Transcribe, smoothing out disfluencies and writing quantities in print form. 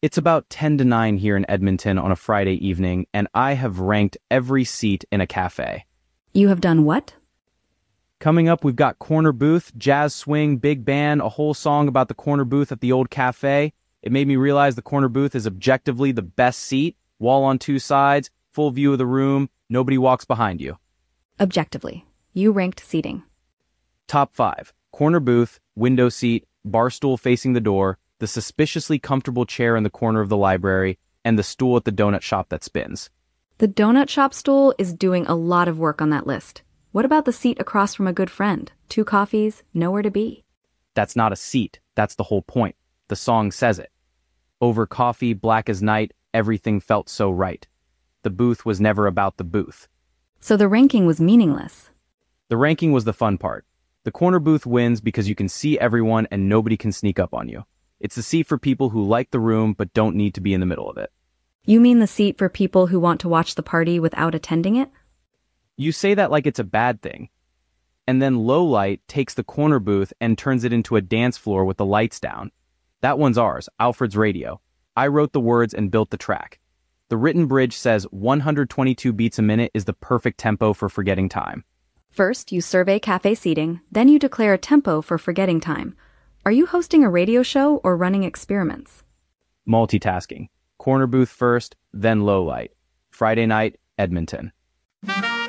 It's about 10 to 9 here in Edmonton on a Friday evening, and I have ranked every seat in a cafe. You have done what? Coming up, we've got Corner Booth, jazz swing, big band, a whole song about the corner booth at the old cafe. It made me realize the corner booth is objectively the best seat, wall on two sides, full view of the room, nobody walks behind you. Objectively, you ranked seating. Top 5. Corner booth, window seat, bar stool facing the door, the suspiciously comfortable chair in the corner of the library, and the stool at the donut shop that spins. The donut shop stool is doing a lot of work on that list. What about the seat across from a good friend? 2 coffees, nowhere to be. That's not a seat, that's the whole point. The song says it. Over coffee, black as night, everything felt so right. The booth was never about the booth. So the ranking was meaningless. The ranking was the fun part. The corner booth wins because you can see everyone and nobody can sneak up on you. It's the seat for people who like the room but don't need to be in the middle of it. You mean the seat for people who want to watch the party without attending it? You say that like it's a bad thing. And then Low Light takes the corner booth and turns it into a dance floor with the lights down. That one's ours, Alfred's Radio. I wrote the words and built the track. The written bridge says 122 beats a minute is the perfect tempo for forgetting time. First, you survey cafe seating, then you declare a tempo for forgetting time. Are you hosting a radio show or running experiments? Multitasking. Corner booth first, then Low Light. Friday night, Edmonton.